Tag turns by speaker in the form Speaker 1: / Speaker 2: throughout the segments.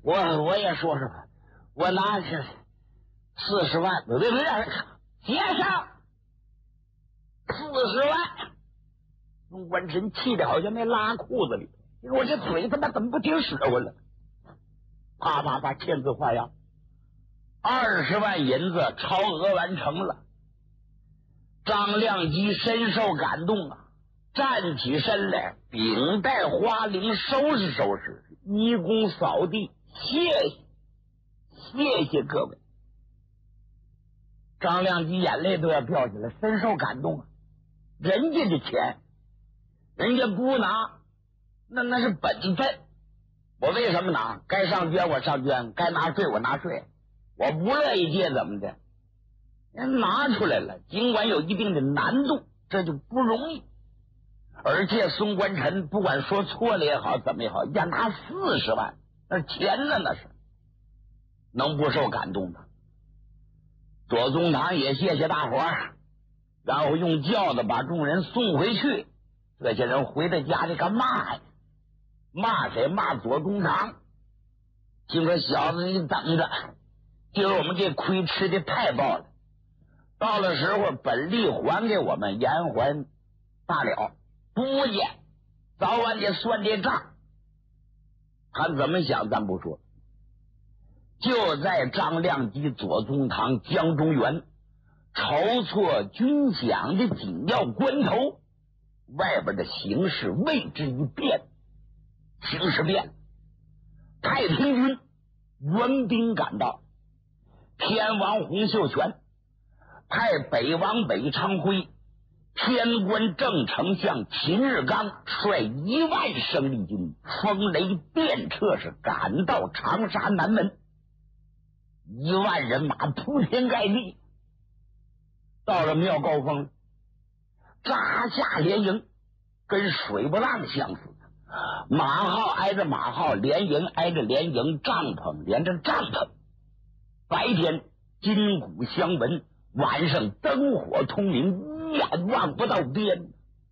Speaker 1: 我也说说吧，我拿去40万，别接上40万。宋官臣气得好像没拉裤子里，我这嘴他妈怎么不听使唤了？啪啪啪，签字画押，20万银子超额完成了。张亮基深受感动啊，站起身来，秉带花翎，收拾收拾，一躬扫地，谢谢各位。张亮基眼泪都要掉下来，深受感动啊！人家的钱，人家不拿，那是本分。我为什么拿？该上捐我上捐，该拿税我拿税，我不乐意借怎么的？人拿出来了，尽管有一定的难度，这就不容易。而且宋官臣不管说错了也好，怎么也好，要拿40万，那钱呢？那是能不受感动的？左宗棠也谢谢大伙儿，然后用轿子把众人送回去。这些人回到家里干骂呀？骂谁？骂左宗棠。就说小子你等着，今儿我们这亏吃的太暴了，到了时候本利还给我们，延还大了，不见早晚得算这账。他怎么想咱不说，就在张亮基、左宗棠、江中原筹措军饷的紧要关头，外边的形势为之一变。形势变了，太平军援兵赶到，天王洪秀全派北王韦昌辉、天官正丞相秦日刚率1万生力军风雷电掣是赶到长沙南门，1万人马铺天盖地，到了庙高峰，扎下连营，跟水波浪相似。马号挨着马号，连营挨着连营，帐篷连着帐篷。白天金鼓相闻，晚上灯火通明，一眼望不到边。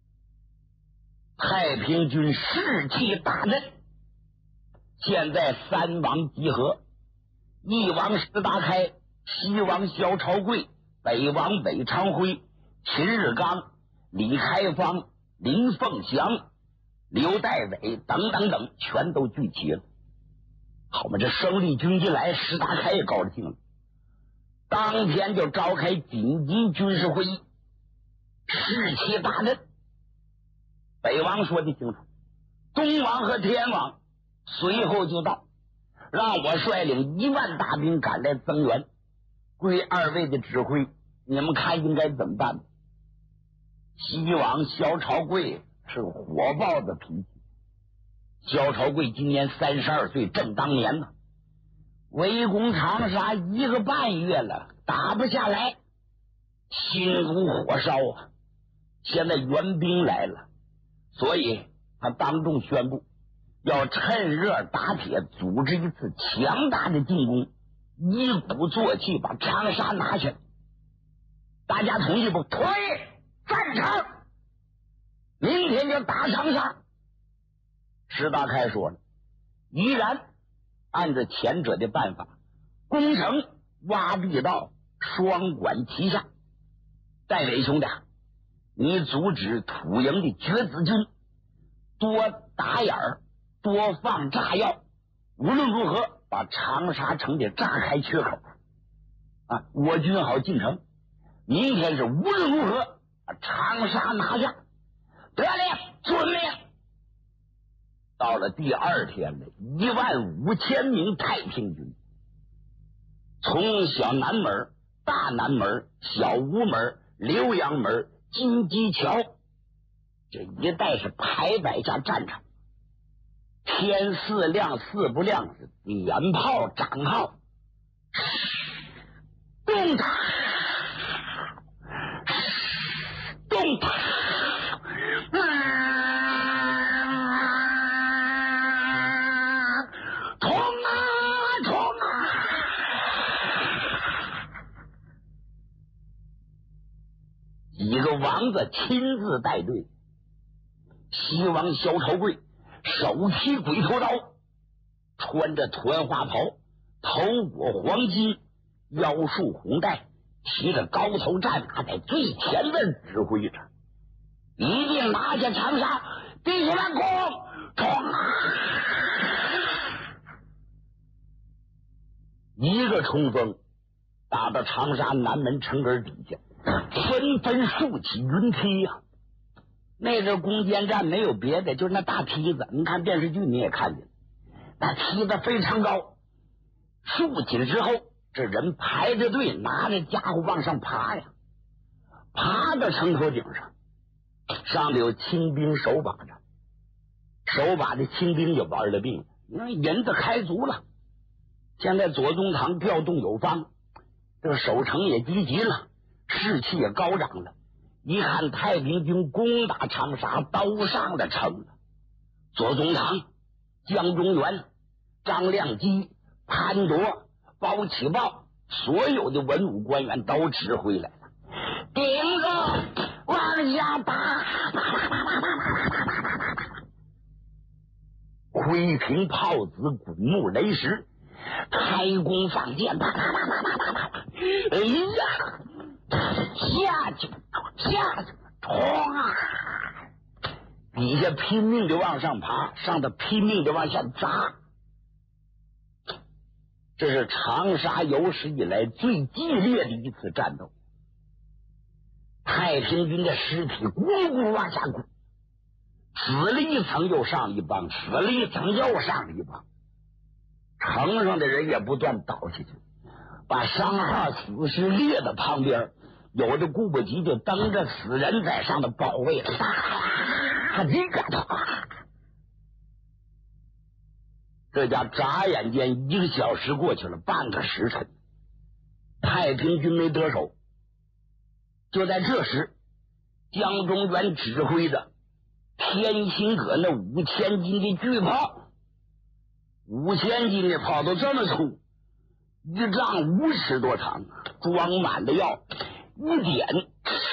Speaker 1: 太平军士气大振，现在3王集合，一王石达开，西王萧朝贵，北王韦昌辉，秦日刚，李开芳，林凤祥，刘代伟等等等，全都聚齐了。好嘛，这生力军一来，石达开也高了兴了，当天就召开紧急军事会议，士气大振。北王说的清楚，东王和天王随后就到，让我率领1万大兵赶来增援，归2位的指挥，你们看应该怎么办？西王萧朝贵是个火爆的脾气，萧朝贵今年32岁，正当年呢，围攻长沙1个半月了，打不下来，心如火烧啊！现在援兵来了，所以他当众宣布要趁热打铁，组织一次强大的进攻，一鼓作气把长沙拿下。大家同意不？同意！赞成！明天就打长沙。石达开说了，依然按照前者的办法，攻城挖地道，双管齐下。戴伟兄弟，你阻止土营的绝子军多打眼儿，多放炸药，无论如何把长沙城给炸开缺口啊！我军好进城。明天是无论如何把长沙拿下。得令，遵命。到了第2天了，15000名太平军从小南门、大南门、小吴门、浏阳门、金鸡桥这一带是排摆下战场，天4亮4不亮，是点炮长号，动他，动他，冲啊冲啊！几个王子亲自带队，西王萧朝贵手提鬼头刀， 穿着团花袍，头裹黄金，腰束红带，骑着高头战马，在最前面指挥着，一定拿下长沙，弟兄们，冲啊！一个冲锋打到长沙南门城根底下，纷纷竖起云梯呀。那阵攻坚战没有别的，就是那大梯子，你看电视剧你也看见，那梯子非常高，竖起之后，这人排着队拿着家伙往上爬呀，爬到城头顶上，上面有清兵守把着，守把的清兵就玩了命，因为银子开足了。现在左宗棠调动有方，这个守城也积极了，士气也高涨了。一看太平军攻打长沙，都上了城了。左宗棠、江中元、张亮基、潘铎、包启豹，所有的文武官员都指挥来了，顶着往下打，挥平炮子，鼓目雷石，开弓放箭，哎呀，下去，冲啊！底下拼命的往上爬，上头拼命的往下砸。这是长沙有史以来最激烈的一次战斗。太平军的尸体咕咕往下滚，死了一层又上一帮，死了一层又上一帮，城上的人也不断倒下去，把伤号死尸列到旁边，有的顾不及就蹬着死人在上头保卫了。这个这家眨眼间1个小时过去了，半个时辰，太平军没得手。就在这时，江中元指挥的天心阁那5000斤的巨炮，5000斤的炮都这么粗，一丈50尺多长，装满了药，一点，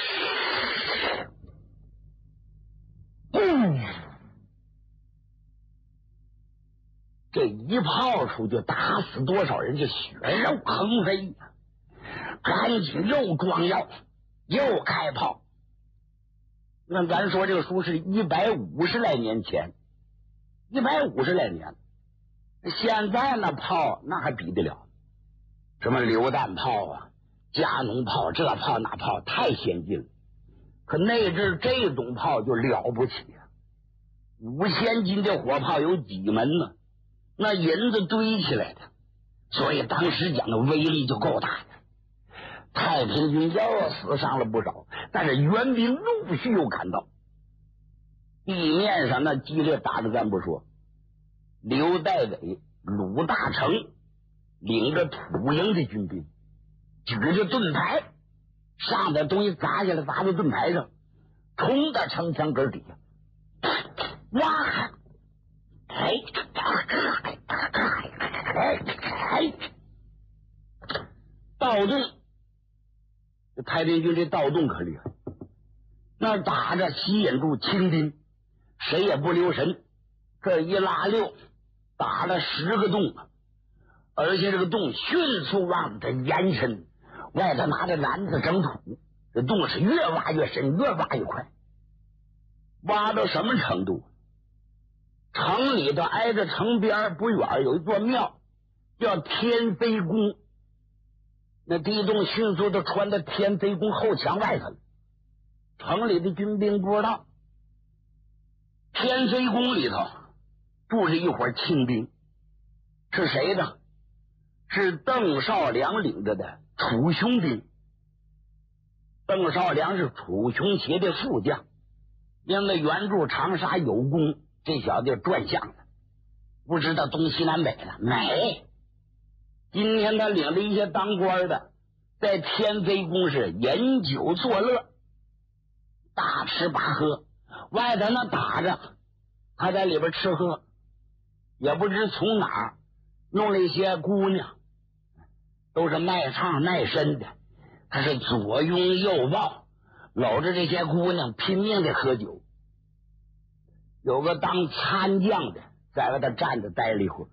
Speaker 1: 这一炮出去，打死多少人，就血肉横飞呀！赶紧又装药，又开炮。那咱说这个书是150来年前，150来年，现在那炮那还比得了？什么榴弹炮啊，加农炮，这炮那炮太先进了。可那阵这种炮就了不起啊！5000斤的火炮有几门呢？那银子堆起来的，所以当时讲的威力就够大的。太平军又死伤了不少，但是援兵陆续又赶到。地面上那激烈打的咱不说，刘代伟、鲁大成领着土营的军兵，举着盾牌，上点东西砸下来，砸在盾牌上，冲到城墙根底下，哇！盗洞，太平军这盗洞可厉害，那打着吸引住清兵，谁也不留神，这一拉溜，打了10个洞，而且这个洞迅速往它延伸，外头拿着篮子整土，这洞是越挖越深，越挖越快，挖到什么程度？城里头挨着城边不远有一座庙，叫天妃宫。那地洞迅速的穿到天妃宫后墙外头了。城里的军兵不知道，天妃宫里头住着一伙清兵，是谁呢？是邓绍良领着的楚雄兵。邓绍良是楚雄协的副将，因为援助长沙有功，这小子转向了，不知道东西南北了。没，今天他领着一些当官的，在天妃宫是饮酒作乐，大吃大喝，外头那打着，他在里边吃喝，也不知从哪儿弄了一些姑娘，都是卖唱卖身的，他是左拥右抱，搂着这些姑娘拼命的喝酒。有个当参将的在外头站着待了一会儿，